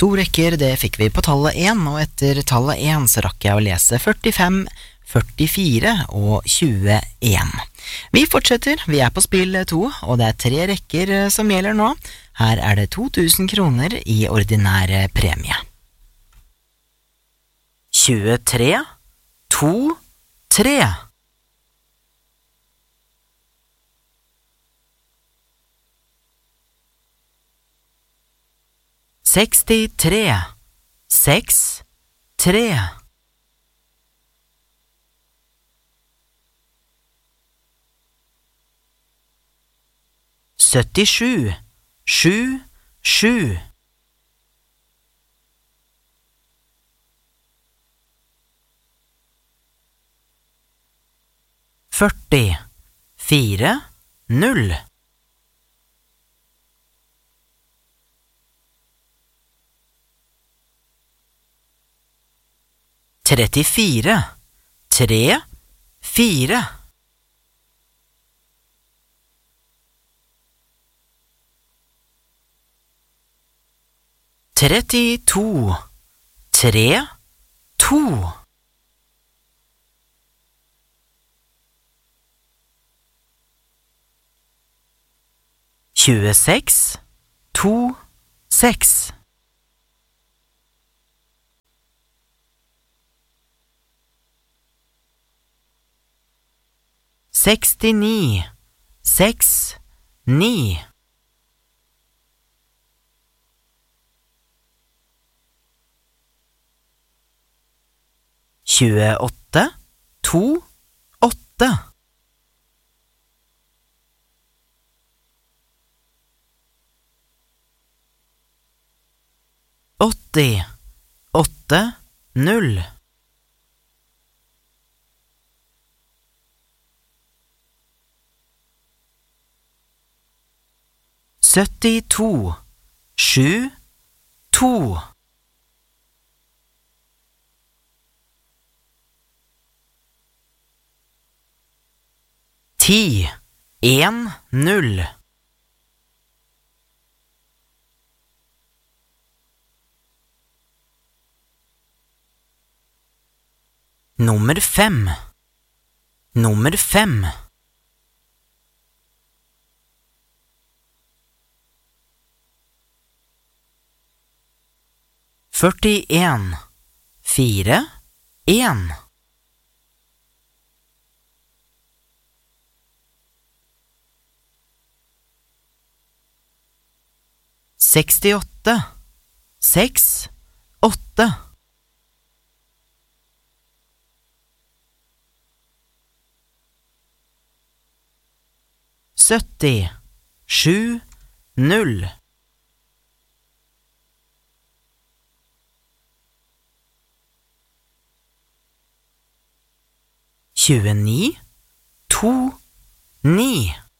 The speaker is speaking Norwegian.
To rekker, det fikk vi på tallet 1, og etter tallet 1 så rakk jeg å lese 45, 44 og 21. Vi fortsetter, vi er på spill 2, og det er 3 rekker som gjelder nå. Her er det 2000 kroner i ordinær premie. 23, 2, 3. 63, 6, 3. 77, 7, 7. 40, 4, 0. 34, 3, 4. 32, 3, 2. 26, 2, 6. 69, 6, 9. 28, 2, 8. 80, 8, 0. 72, 7, 2. 10, 1, 0. 5, nummer 5. 41, 4, 1. 68, 6, 8. 70, 7, 0. 29, 2, 9.